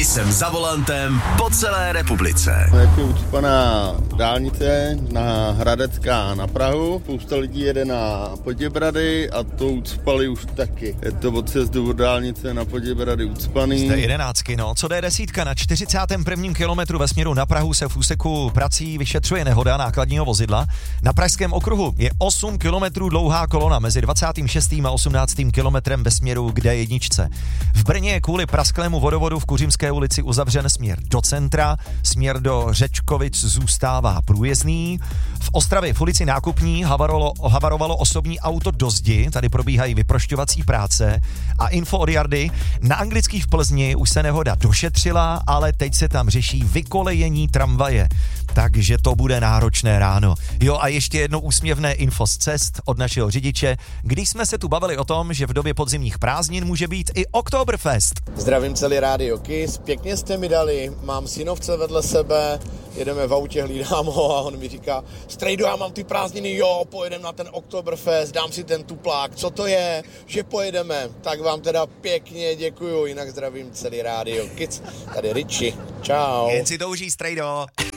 Jsem za volantem po celé republice. Je tu ucpaná dálnice na Hradecká na Prahu, spousta lidí jede na Poděbrady a to ucpali už taky. Je to od sjezdu od dálnice na Poděbrady ucpaný. Jste 11, no. Co D10 na 41. kilometru ve směru na Prahu se v úseku prací vyšetřuje nehoda nákladního vozidla. Na pražském okruhu je 8 kilometrů dlouhá kolona mezi 26. a 18. kilometrem ve směru k D1. V Brně je kvůli prasklému vodovodu v Kuřimské ulici uzavřen směr do centra, směr do Řečkovic zůstává průjezdný. V Ostravě v ulici Nákupní havarovalo osobní auto do zdi, tady probíhají vyprošťovací práce a info od Jardy. Na Anglický v Plzni už se nehoda došetřila, ale teď se tam řeší vykolejení tramvaje, takže to bude náročné ráno. Jo a ještě jedno úsměvné info z cest od našeho řidiče, když jsme se tu bavili o tom, že v době podzimních prázdnin může být i Oktoberfest. Zdravím celý Rádio Kiss, pěkně jste mi dali, mám synovce vedle sebe, jedeme v autě, hlídám ho a on mi říká, strejdo, já mám ty prázdniny, jo, pojedeme na ten Oktoberfest, dám si ten tuplák, co to je, že pojedeme, tak vám teda pěkně děkuju, jinak zdravím celý Rádio Kiss, tady Richie, čau. Jen si touží, strejdo.